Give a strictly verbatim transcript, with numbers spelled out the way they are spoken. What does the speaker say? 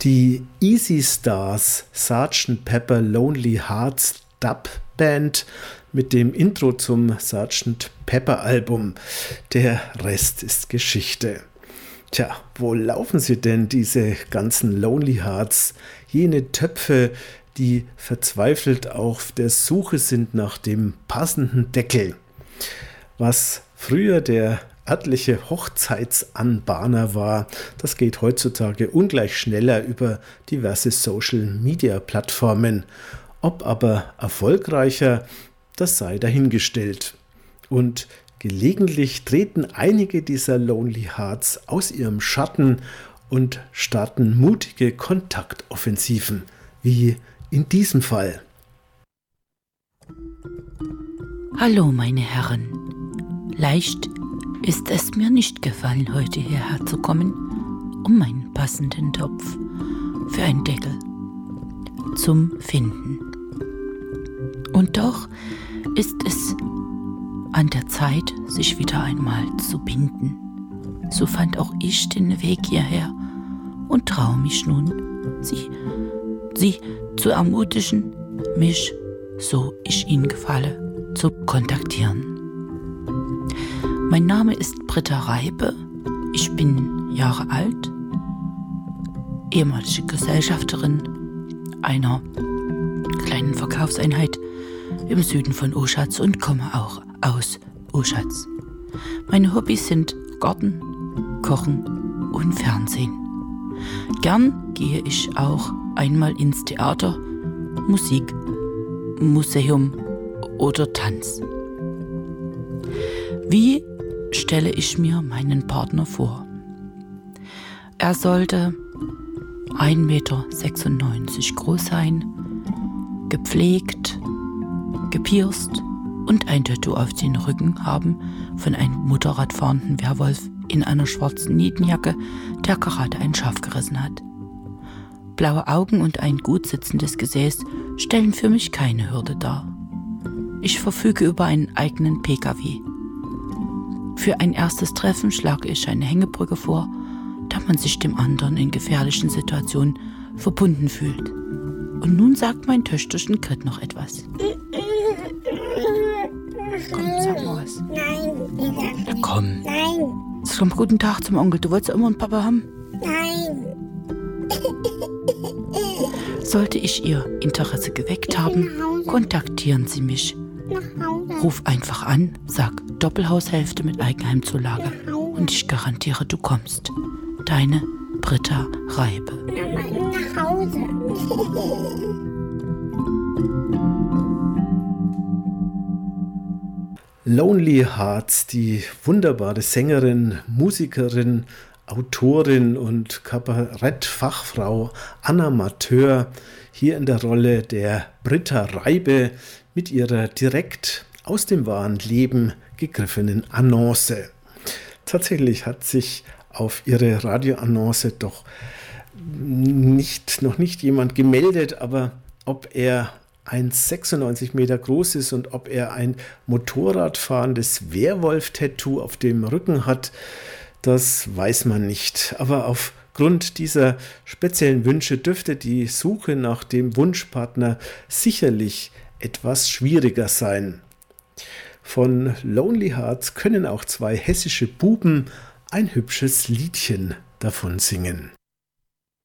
Die Easy Stars Sergeant Pepper Lonely Hearts Dub Band mit dem Intro zum Sergeant Pepper Album. Der Rest ist Geschichte. Tja, wo laufen sie denn, diese ganzen Lonely Hearts? Jene Töpfe, die verzweifelt auf der Suche sind nach dem passenden Deckel. Was früher der örtliche Hochzeitsanbahner war, das geht heutzutage ungleich schneller über diverse Social-Media-Plattformen. Ob aber erfolgreicher, das sei dahingestellt. Und gelegentlich treten einige dieser Lonely Hearts aus ihrem Schatten und starten mutige Kontaktoffensiven, wie in diesem Fall. Hallo meine Herren, leicht ist es mir nicht gefallen, heute hierher zu kommen, um meinen passenden Topf für einen Deckel zum Finden. Und doch ist es an der Zeit, sich wieder einmal zu binden. So fand auch ich den Weg hierher und traue mich nun, sie, sie zu ermutigen, mich, so ich ihnen gefalle, zu kontaktieren. Mein Name ist Britta Reibe, ich bin Jahre alt, ehemalige Gesellschafterin einer kleinen Verkaufseinheit im Süden von Oschatz und komme auch aus Oschatz. Meine Hobbys sind Garten, Kochen und Fernsehen. Gern gehe ich auch einmal ins Theater, Musik, Museum oder Tanz. Wie stelle ich mir meinen Partner vor? Er sollte ein Meter sechsundneunzig groß sein, gepflegt, gepierst und ein Tattoo auf den Rücken haben von einem Motorradfahrenden Werwolf in einer schwarzen Nietenjacke, der gerade ein Schaf gerissen hat. Blaue Augen und ein gut sitzendes Gesäß stellen für mich keine Hürde dar. Ich verfüge über einen eigenen P K W. Für ein erstes Treffen schlage ich eine Hängebrücke vor, da man sich dem anderen in gefährlichen Situationen verbunden fühlt. Und nun sagt mein Töchterchen Grit noch etwas. Komm, sag mal was. Nein. Na komm. Nein. Komm, guten Tag zum Onkel. Du wolltest ja immer einen Papa haben? Nein. Sollte ich Ihr Interesse geweckt haben, kontaktieren Sie mich. Nach Hause. Ruf einfach an, sag Doppelhaushälfte mit Eigenheimzulage und ich garantiere, du kommst. Deine Britta Reibe. Nach Hause. Lonely Hearts, die wunderbare Sängerin, Musikerin, Autorin und Kabarettfachfrau Anna Mathör, hier in der Rolle der Britta Reibe mit ihrer direkt aus dem wahren Leben gegriffenen Annonce. Tatsächlich hat sich auf ihre Radioannonce doch nicht, noch nicht jemand gemeldet, aber ob er eins Komma sechsundneunzig Meter groß ist und ob er ein Motorradfahrendes Werwolf-Tattoo auf dem Rücken hat, das weiß man nicht. Aber aufgrund dieser speziellen Wünsche dürfte die Suche nach dem Wunschpartner sicherlich etwas schwieriger sein. Von Lonely Hearts können auch zwei hessische Buben ein hübsches Liedchen davon singen.